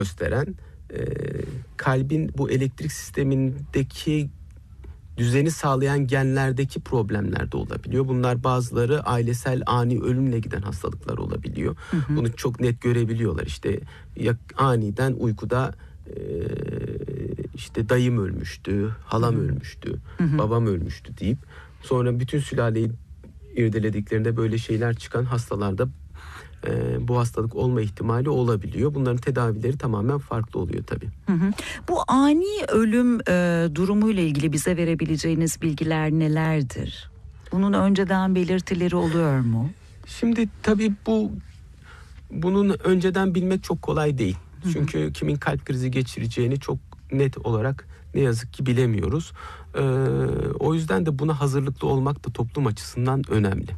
gösteren kalbin bu elektrik sistemindeki düzeni sağlayan genlerdeki problemler de olabiliyor. Bunlar bazıları ailesel ani ölümle giden hastalıklar olabiliyor. Bunu çok net görebiliyorlar. İşte aniden uykuda işte dayım ölmüştü, halam ölmüştü, babam ölmüştü deyip sonra bütün sülaleyi irdelediklerinde böyle şeyler çıkan hastalarda bu hastalık olma ihtimali olabiliyor. Bunların tedavileri tamamen farklı oluyor tabii. Bu ani ölüm durumuyla ilgili bize verebileceğiniz bilgiler nelerdir? Bunun önceden belirtileri oluyor mu? Şimdi tabii bunun önceden bilmek çok kolay değil. Çünkü kimin kalp krizi geçireceğini çok net olarak ne yazık ki bilemiyoruz. O yüzden de buna hazırlıklı olmak da toplum açısından önemli.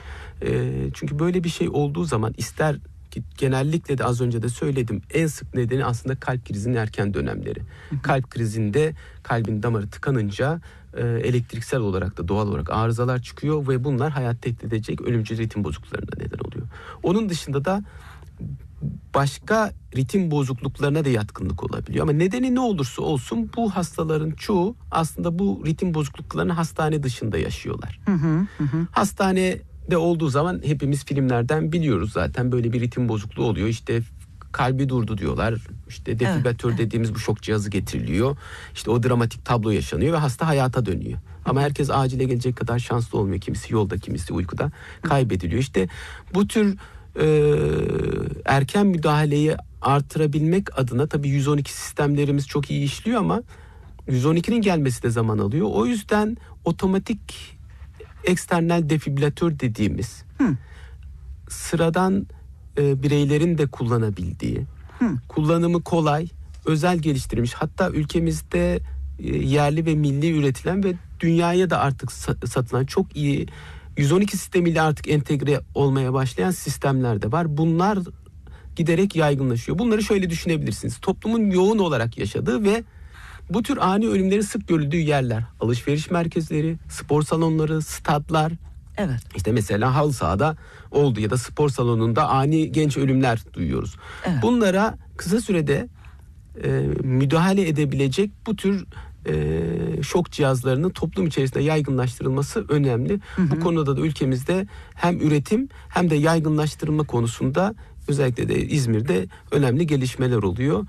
Çünkü böyle bir şey olduğu zaman ister ki genellikle de az önce de söyledim, en sık nedeni aslında kalp krizinin erken dönemleri. Kalp krizinde kalbin damarı tıkanınca elektriksel olarak da doğal olarak arızalar çıkıyor ve bunlar hayat tehdit edecek ölümcül ritim bozukluklarına neden oluyor. Onun dışında da başka ritim bozukluklarına da yatkınlık olabiliyor. Ama nedeni ne olursa olsun bu hastaların çoğu aslında bu ritim bozukluklarını hastane dışında yaşıyorlar. Hastanede olduğu zaman hepimiz filmlerden biliyoruz zaten böyle bir ritim bozukluğu oluyor. İşte kalbi durdu diyorlar. İşte defibrilatör dediğimiz bu şok cihazı getiriliyor. İşte o dramatik tablo yaşanıyor ve hasta hayata dönüyor. Ama herkes acile gelecek kadar şanslı olmuyor. Kimisi yolda, kimisi uykuda kaybediliyor. İşte bu tür erken müdahaleyi artırabilmek adına tabii 112 sistemlerimiz çok iyi işliyor ama 112'nin gelmesi de zaman alıyor. O yüzden otomatik eksternal defibrilatör dediğimiz sıradan bireylerin de kullanabildiği, kullanımı kolay, özel geliştirilmiş, hatta ülkemizde yerli ve milli üretilen ve dünyaya da artık satılan çok iyi 112 sistemiyle artık entegre olmaya başlayan sistemler de var. Bunlar giderek yaygınlaşıyor. Bunları şöyle düşünebilirsiniz. Toplumun yoğun olarak yaşadığı ve bu tür ani ölümlerin sık görüldüğü yerler. Alışveriş merkezleri, spor salonları, stadlar. Evet. İşte mesela halı sahada oldu ya da spor salonunda ani genç ölümler duyuyoruz. Evet. Bunlara kısa sürede müdahale edebilecek bu tür şok cihazlarının toplum içerisinde yaygınlaştırılması önemli. Bu konuda da ülkemizde hem üretim hem de yaygınlaştırılma konusunda özellikle de İzmir'de önemli gelişmeler oluyor.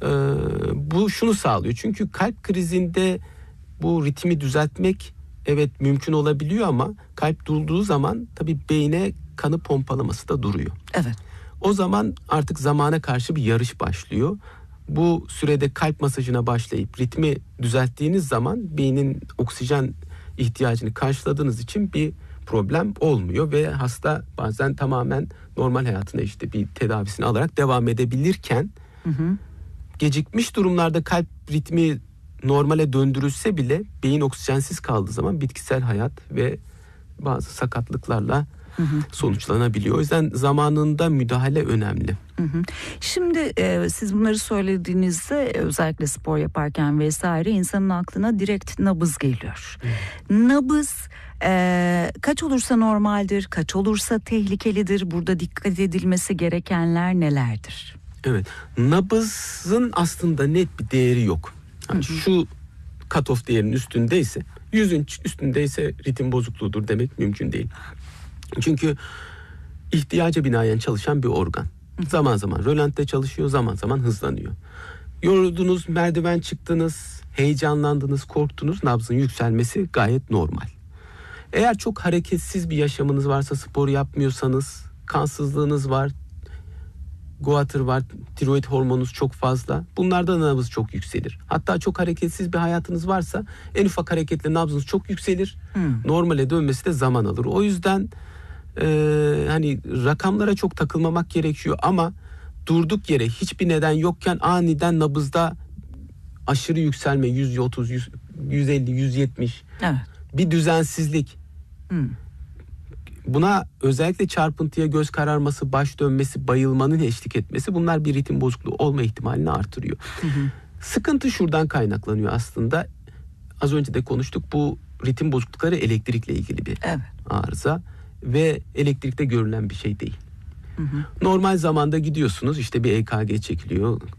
Bu şunu sağlıyor. Çünkü kalp krizinde bu ritmi düzeltmek evet mümkün olabiliyor ama kalp durduğu zaman tabii beyne kanı pompalaması da duruyor. Evet. O zaman artık zamana karşı bir yarış başlıyor. Bu sürede kalp masajına başlayıp ritmi düzelttiğiniz zaman beynin oksijen ihtiyacını karşıladığınız için bir problem olmuyor ve hasta bazen tamamen normal hayatına işte bir tedavisini alarak devam edebilirken gecikmiş durumlarda kalp ritmi normale döndürülse bile beyin oksijensiz kaldığı zaman bitkisel hayat ve bazı sakatlıklarla sonuçlanabiliyor. O yüzden zamanında müdahale önemli. Şimdi siz bunları söylediğinizde özellikle spor yaparken vesaire insanın aklına direkt nabız geliyor. Nabız kaç olursa normaldir, kaç olursa tehlikelidir? Burada dikkat edilmesi gerekenler nelerdir? Evet, nabızın aslında net bir değeri yok. Yani şu cutoff değerinin üstündeyse, 100'ün üstündeyse ritim bozukluğudur demek mümkün değil. Çünkü ihtiyaca binaen çalışan bir organ. Zaman zaman rölantte çalışıyor, zaman zaman hızlanıyor. Yoruldunuz, merdiven çıktınız, heyecanlandınız, korktunuz, nabzın yükselmesi gayet normal. Eğer çok hareketsiz bir yaşamınız varsa, spor yapmıyorsanız, kansızlığınız var, goiter var, tiroid hormonunuz çok fazla, bunlarda nabız çok yükselir. Hatta çok hareketsiz bir hayatınız varsa en ufak hareketle nabzınız çok yükselir. Normale dönmesi de zaman alır. O yüzden hani rakamlara çok takılmamak gerekiyor ama durduk yere hiçbir neden yokken aniden nabızda aşırı yükselme, 130, 150, 170 bir düzensizlik. Buna özellikle çarpıntıya göz kararması, baş dönmesi, bayılmanın eşlik etmesi, bunlar bir ritim bozukluğu olma ihtimalini artırıyor. Sıkıntı şuradan kaynaklanıyor aslında. Az önce de konuştuk, bu ritim bozuklukları elektrikle ilgili bir arıza ve elektrikte görülen bir şey değil. Normal zamanda gidiyorsunuz, işte bir EKG çekiliyor,